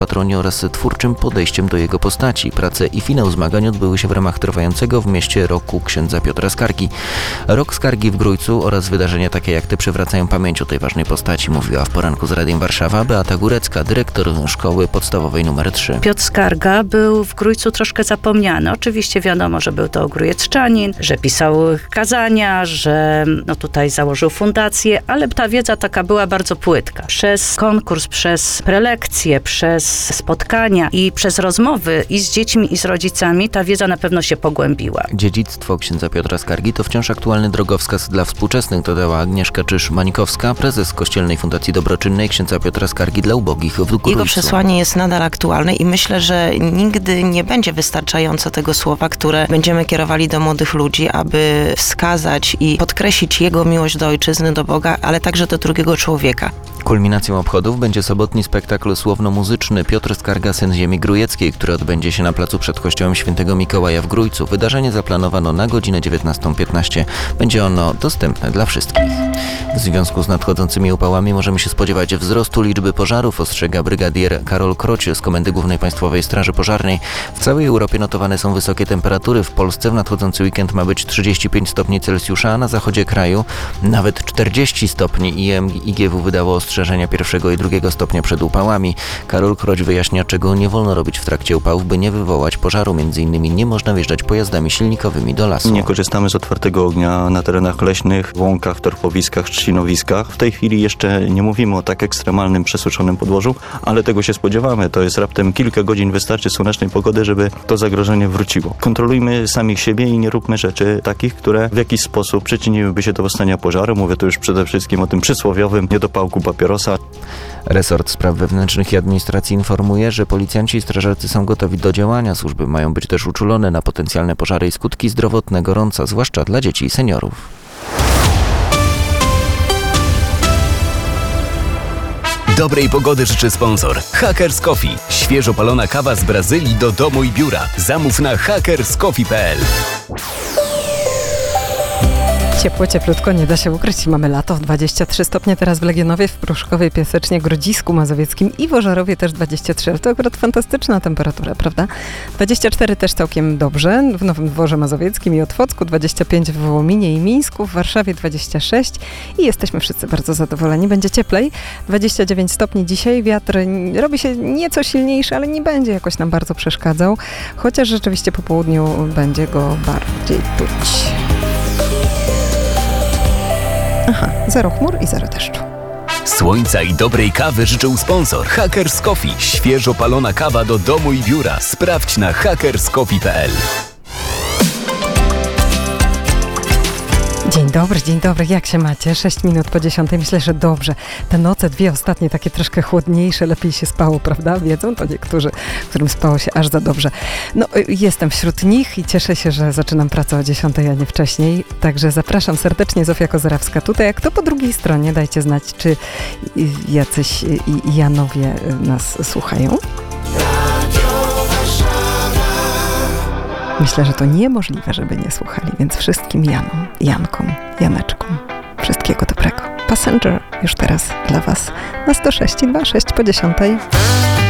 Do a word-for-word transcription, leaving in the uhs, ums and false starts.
patronie oraz twórczym podejściem do jego postaci. Prace i finał zmagań odbyły się w ramach trwającego w mieście roku księdza Piotra Skargi. Rok Skargi w Grójcu oraz wydarzenia takie jak te przywracają pamięć o tej ważnej postaci, mówiła w poranku z Radiem Warszawa Beata Górecka, dyrektor szkoły podstawowej numer trzy. Piotr Skarga był w Grójcu troszkę zapomniany. Oczywiście wiadomo, że był to grójecczanin, że pisał kazania, że no tutaj założył fundację, ale ta wiedza taka była bardzo płytka. Przez konkurs, przez prelekcje, przez spotkania i przez rozmowy i z dziećmi, i z rodzicami ta wiedza na pewno się pogłębiła. Dziedzictwo księdza Piotra Skargi to wciąż aktualny drogowskaz dla współczesnych, dodała Agnieszka Czyż-Manikowska, prezes Kościelnej Fundacji Dobroczynnej księdza Piotra Skargi dla ubogich w Grójcu. Jego przesłanie jest nadal aktualne i myślę, że nigdy nie będzie wystarczająco tego słowa, które będziemy kierowali do młodych ludzi, aby wskazać i podkreślić jego miłość do ojczyzny, do Boga, ale także do drugiego człowieka. Kulminacją obchodów będzie sobotni spektakl słowno-muzyczny Piotr Skarga, syn ziemi grójeckiej, który odbędzie się na placu przed kościołem Świętego Mikołaja w Grójcu. Wydarzenie zaplanowano na godzinę dziewiętnastą piętnaście. Będzie ono dostępne dla wszystkich. W związku z nadchodzącymi upałami możemy się spodziewać wzrostu liczby pożarów, ostrzega brygadier Karol Kroć z Komendy Głównej Państwowej Straży Pożarnej. W całej Europie notowane są wysokie temperatury. W Polsce w nadchodzący weekend ma być trzydzieści pięć stopni Celsjusza, a na zachodzie kraju nawet czterdzieści stopni. I G W wydało ostrzeżenia pierwszego i drugiego stopnia przed upałami. Karol Kroć wyjaśnia, czego nie wolno robić w trakcie upałów, by nie wywołać pożaru. Między innymi nie można wjeżdżać pojazdami silnikowymi do lasu. Nie korzystamy z otwartego ognia na terenach leśnych, w łąkach, torfowiskach, trzcinowiskach. W tej chwili jeszcze nie mówimy o tak ekstremalnym, przesuszonym podłożu, ale tego się spodziewamy. To jest raptem kilka godzin wystarczy słonecznej pogody, żeby to zagrożenie wróciło. Kontrolujmy samych siebie i nie róbmy rzeczy takich, które w jakiś sposób przyczyniłyby się do powstania pożaru. Mówię tu już przede wszystkim o tym przysłowiowym niedopałku papierosa. Resort Spraw Wewnętrznych i Administracji informuje, że policjanci i strażacy są gotowi do działania. Służby mają być też uczulone na potencjalne pożary i skutki zdrowotne gorąca, zwłaszcza dla dzieci i seniorów. Dobrej pogody życzy sponsor Hackers Coffee. Świeżo palona kawa z Brazylii do domu i biura. Zamów na hackers coffee kropka p l. Ciepło, cieplutko, nie da się ukryć. Mamy lato, dwadzieścia trzy stopnie teraz w Legionowie, w Pruszkowej, Piasecznie, Grodzisku Mazowieckim i w Ożarowie też dwadzieścia trzy, ale to akurat fantastyczna temperatura, prawda? dwadzieścia cztery też całkiem dobrze, w Nowym Dworze Mazowieckim i Otwocku, dwadzieścia pięć w Wołominie i Mińsku, w Warszawie dwadzieścia sześć i jesteśmy wszyscy bardzo zadowoleni. Będzie cieplej, dwadzieścia dziewięć stopni dzisiaj, wiatr robi się nieco silniejszy, ale nie będzie jakoś nam bardzo przeszkadzał, chociaż rzeczywiście po południu będzie go bardziej czuć. Aha, zero chmur i zero deszczu. Słońca i dobrej kawy życzył sponsor Hackers Coffee. Świeżo palona kawa do domu i biura. Sprawdź na hackers coffee kropka p l. Dzień dobry, dzień dobry, jak się macie? sześć minut po dziesiątej, myślę, że dobrze. Te noce, dwie ostatnie, takie troszkę chłodniejsze, lepiej się spało, prawda? Wiedzą to niektórzy, którym spało się aż za dobrze. No, jestem wśród nich i cieszę się, że zaczynam pracę o dziesiątej, a nie wcześniej. Także zapraszam serdecznie, Zofia Kozerawska tutaj. A kto po drugiej stronie? Dajcie znać, czy jacyś Janowie nas słuchają. Myślę, że to niemożliwe, żeby nie słuchali, więc wszystkim Janom, Jankom, Janeczkom, wszystkiego dobrego. Passenger już teraz dla Was na sto sześć i dwa sześć po dziesiątej.